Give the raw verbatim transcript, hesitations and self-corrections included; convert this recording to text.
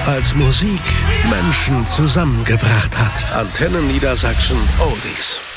als Musik Menschen zusammengebracht hat. Antennen Niedersachsen Oldies.